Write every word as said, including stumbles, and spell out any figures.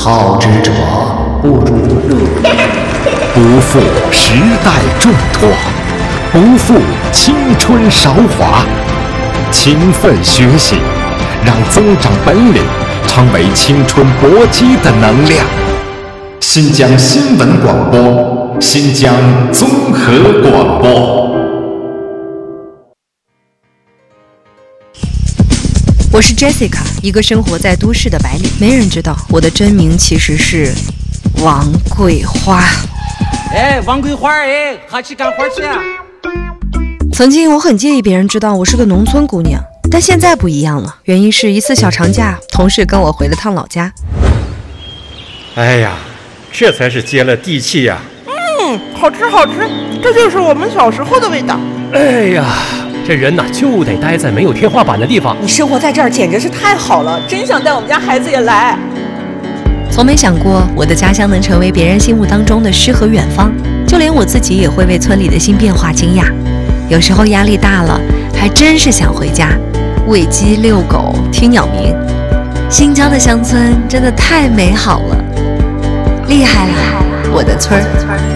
好之者不如乐，不负时代重托，不负青春韶华。勤奋学习，让增长本领成为青春搏击的能量。新疆新闻广播，新疆综合广播。 我是 Jessica， 一个生活在都市的白领。没人知道我的真名其实是王桂花。 哎，王桂花，哎，哈去干活去啊！ 曾经我很介意别人知道我是个农村姑娘，但现在不一样了。原因是一次小长假，同事跟我回了趟老家。 哎呀，这才是接了地气呀！ 嗯，好吃好吃，这就是我们小时候的味道。 哎呀，这人呐就得待在没有天花板的地方。 你生活在这儿简直是太好了，真想带我们家孩子也来。 从没想过我的家乡能成为别人心目当中的诗和远方，就连我自己也会为村里的新变化惊讶。有时候压力大了，还真是想回家，喂鸡、遛狗、听鸟鸣。新疆的乡村真的太美好了，厉害了，我的村儿！